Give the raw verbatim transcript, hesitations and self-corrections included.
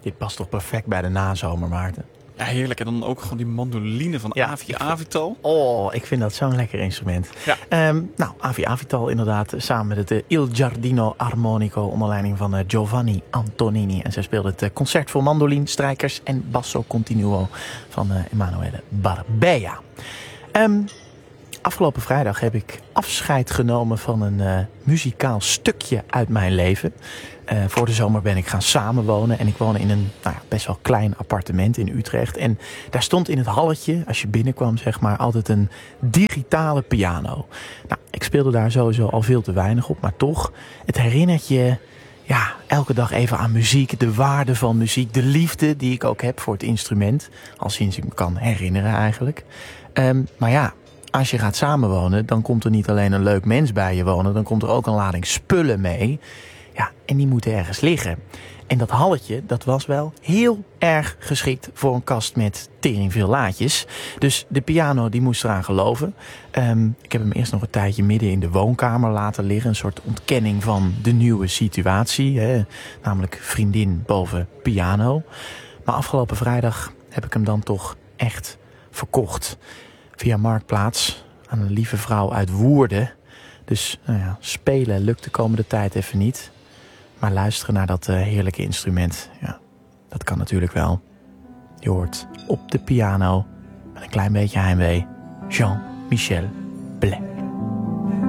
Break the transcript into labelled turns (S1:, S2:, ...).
S1: Dit past toch perfect bij de nazomer, Maarten?
S2: Ja, heerlijk. En dan ook gewoon die mandoline van
S1: Ja,
S2: Avi
S1: ik-
S2: Avital.
S1: Oh, ik vind dat zo'n lekker instrument.
S2: Ja.
S1: Um, nou, Avi Avital inderdaad, samen met het uh, Il Giardino Armonico onder leiding van uh, Giovanni Antonini. En zij speelde het uh, concert voor mandoline, strijkers en basso continuo van uh, Emanuele Barbea. Um, afgelopen vrijdag heb ik afscheid genomen van een uh, muzikaal stukje uit mijn leven. Uh, voor de zomer ben ik gaan samenwonen en ik woon in een nou ja, best wel klein appartement in Utrecht. En daar stond in het halletje, als je binnenkwam zeg maar, altijd een digitale piano. Nou, ik speelde daar sowieso al veel te weinig op, maar toch, het herinnert je ja, elke dag even aan muziek, de waarde van muziek, de liefde die ik ook heb voor het instrument. Al sinds ik me kan herinneren eigenlijk. Um, maar ja, als je gaat samenwonen, dan komt er niet alleen een leuk mens bij je wonen, dan komt er ook een lading spullen mee. Ja, en die moeten ergens liggen. En dat halletje, dat was wel heel erg geschikt voor een kast met tering veel laadjes. Dus de piano, die moest eraan geloven. Um, ik heb hem eerst nog een tijdje midden in de woonkamer laten liggen. Een soort ontkenning van de nieuwe situatie. Hè? Namelijk vriendin boven piano. Maar afgelopen vrijdag heb ik hem dan toch echt verkocht. Via Marktplaats aan een lieve vrouw uit Woerden. Dus nou ja, spelen lukt de komende tijd even niet. Maar luisteren naar dat uh, heerlijke instrument, ja, dat kan natuurlijk wel. Je hoort op de piano, met een klein beetje heimwee, Jean-Michel Blais.